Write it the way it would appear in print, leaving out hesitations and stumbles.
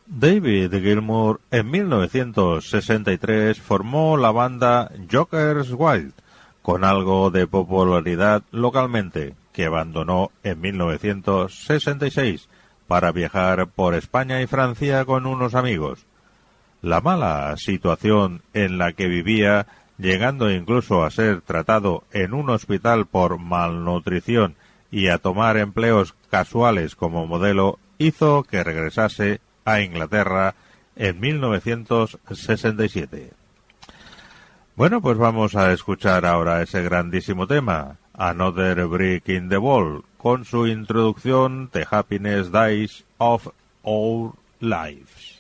David Gilmour en 1963 formó la banda Jokers Wild, con algo de popularidad localmente, que abandonó en 1966 para viajar por España y Francia con unos amigos. La mala situación en la que vivía, llegando incluso a ser tratado en un hospital por malnutrición y a tomar empleos casuales como modelo, hizo que regresase a Inglaterra en 1967. Bueno, pues vamos a escuchar ahora ese grandísimo tema, Another Brick in the Wall, con su introducción The Happiness Days of Our Lives.